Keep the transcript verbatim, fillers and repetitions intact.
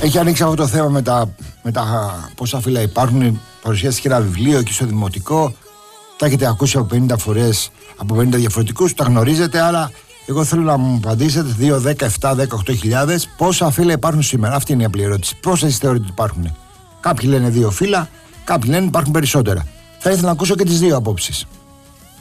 Έχει ανοίξει αυτό το θέμα με τα, με τα πόσα φύλλα υπάρχουν. Παρουσιάστηκε ένα βιβλίο και στο δημοτικό. Τα έχετε ακούσει από πενήντα φορές, από πενήντα διαφορετικούς, τα γνωρίζετε. Άρα, εγώ θέλω να μου απαντήσετε δύο, δέκα, επτά, δέκα οκτώ χιλιάδες πόσα φύλλα υπάρχουν σήμερα. Αυτή είναι η απλή ερώτηση. Πόσα εσείς θεωρείτε ότι υπάρχουν? Κάποιοι λένε δύο φύλλα, κάποιοι λένε υπάρχουν περισσότερα. Θα ήθελα να ακούσω και τις δύο απόψεις.